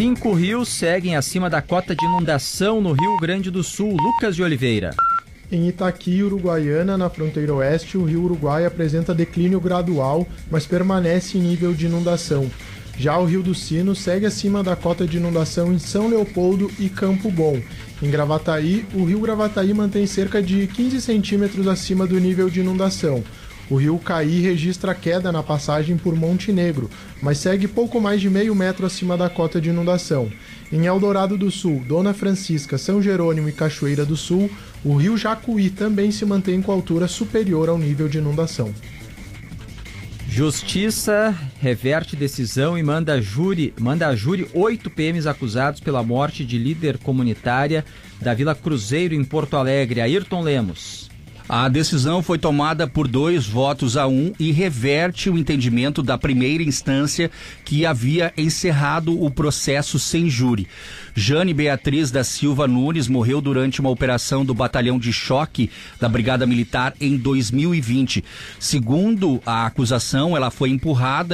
5 rios seguem acima da cota de inundação no Rio Grande do Sul. Lucas de Oliveira. Em Itaqui, Uruguaiana, na fronteira oeste, o rio Uruguai apresenta declínio gradual, mas permanece em nível de inundação. Já o Rio do Sino segue acima da cota de inundação em São Leopoldo e Campo Bom. Em Gravataí, o rio Gravataí mantém cerca de 15 centímetros acima do nível de inundação. O rio Caí registra queda na passagem por Monte Negro, mas segue pouco mais de meio metro acima da cota de inundação. Em Eldorado do Sul, Dona Francisca, São Jerônimo e Cachoeira do Sul, o rio Jacuí também se mantém com altura superior ao nível de inundação. Justiça reverte decisão e manda a júri 8 PMs acusados pela morte de líder comunitária da Vila Cruzeiro, em Porto Alegre. Ayrton Lemos. A decisão foi tomada por 2-1 e reverte o entendimento da primeira instância que havia encerrado o processo sem júri. Jane Beatriz da Silva Nunes morreu durante uma operação do Batalhão de Choque da Brigada Militar em 2020. Segundo a acusação, ela foi empurrada